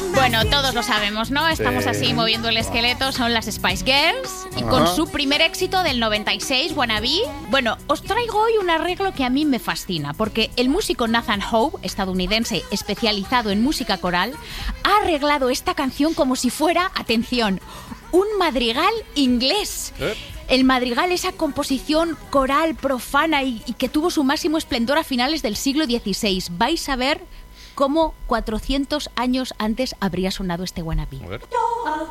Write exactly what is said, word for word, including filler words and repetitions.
Bueno, todos lo sabemos, ¿no? Estamos Sí. así moviendo el esqueleto, son las Spice Girls. Y Ajá. con su primer éxito del noventa y seis, Wannabe. Bueno, os traigo hoy un arreglo que a mí me fascina, porque el músico Nathan Howe, estadounidense especializado en música coral, ha arreglado esta canción como si fuera, atención, un madrigal inglés. ¿Eh? El madrigal, esa composición coral profana y, y que tuvo su máximo esplendor a finales del siglo dieciséis. Vais a ver cómo cuatrocientos años antes habría sonado este Wannabe. A ver. You're a